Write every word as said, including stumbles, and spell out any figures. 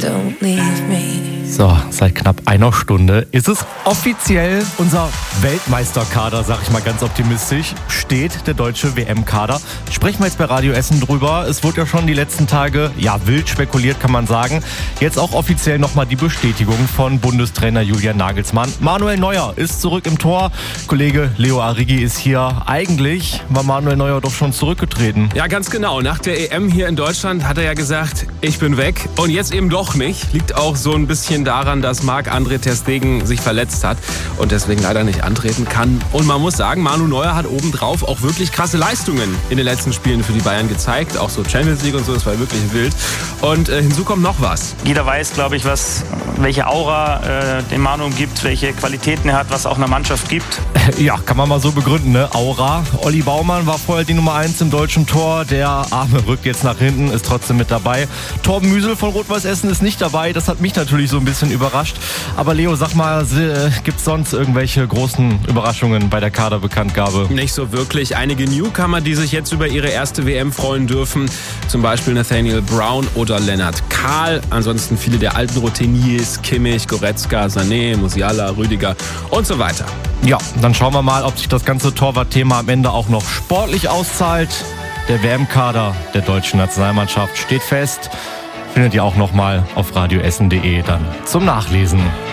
don't leave me. So, seit knapp einer Stunde ist es offiziell. Unser Weltmeisterkader, sag ich mal ganz optimistisch, steht der deutsche W M-Kader. Sprechen wir jetzt bei Radio Essen drüber. Es wurde ja schon die letzten Tage, ja, wild spekuliert, kann man sagen. Jetzt auch offiziell nochmal die Bestätigung von Bundestrainer Julian Nagelsmann. Manuel Neuer ist zurück im Tor. Kollege Leo Arrighi ist hier. Eigentlich war Manuel Neuer doch schon zurückgetreten. Ja, ganz genau. Nach der E M hier in Deutschland hat er ja gesagt, ich bin weg. Und jetzt eben doch nicht. Liegt auch so ein bisschen daran, dass Marc-André ter Stegen sich verletzt hat und deswegen leider nicht antreten kann. Und man muss sagen, Manu Neuer hat obendrauf auch wirklich krasse Leistungen in den letzten Spielen für die Bayern gezeigt. Auch so Champions League und so, das war wirklich wild. Und äh, hinzu kommt noch was. Jeder weiß, glaube ich, was, welche Aura äh, den Manu gibt, welche Qualitäten er hat, was auch einer Mannschaft gibt. Ja, kann man mal so begründen, ne? Aura. Olli Baumann war vorher die Nummer eins im deutschen Tor. Der Arme rückt jetzt nach hinten, ist trotzdem mit dabei. Torben Müsel von Rot-Weiß Essen ist nicht dabei. Das hat mich natürlich so ein bisschen überrascht. Aber Leo, sag mal, gibt es sonst irgendwelche großen Überraschungen bei der Kaderbekanntgabe? Nicht so wirklich. Einige Newcomer, die sich jetzt über ihre erste W M freuen dürfen. Zum Beispiel Nathaniel Brown oder Lennart Kahl. Ansonsten viele der alten Routiniers, Kimmich, Goretzka, Sané, Musiala, Rüdiger und so weiter. Ja, dann schauen wir mal, ob sich das ganze Torwartthema am Ende auch noch sportlich auszahlt. Der W M-Kader der deutschen Nationalmannschaft steht fest. Findet ihr auch nochmal auf radioessen punkt de dann zum Nachlesen.